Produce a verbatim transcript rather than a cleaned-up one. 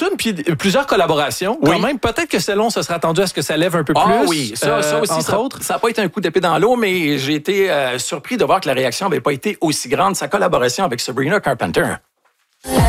tunes puis plusieurs collaborations. Quand Oui. même, peut-être que Cellon se serait attendu à ce que ça lève un peu Ah plus. oui, ça, ça aussi, entre ça autres. n'a pas été un coup d'épée dans l'eau, mais j'ai été euh, surpris de voir que la réaction n'avait pas été aussi grande. Sa collaboration avec Sabrina Carpenter.